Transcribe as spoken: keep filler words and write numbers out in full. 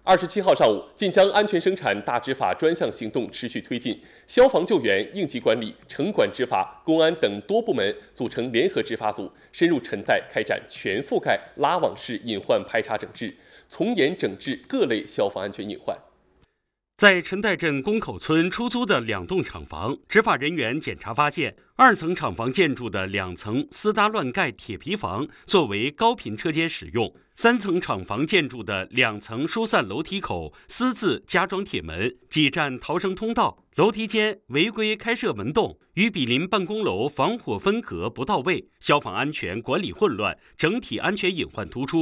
二十七号上午，晋江安全生产大执法专项行动持续推进，消防救援、应急管理、城管执法、公安等多部门组成联合执法组，深入陈代开展全覆盖拉网式隐患排查整治，从严整治各类消防安全隐患。 在陈代镇宫口村出租的两栋厂房，执法人员检查发现，二层厂房建筑的两层私搭乱盖铁皮房作为高频车间使用，三层厂房建筑的两层疏散楼梯口私自加装铁门，挤占逃生通道，楼梯间违规开设门洞，与毗邻办公楼防火分隔不到位，消防安全管理混乱，整体安全隐患突出。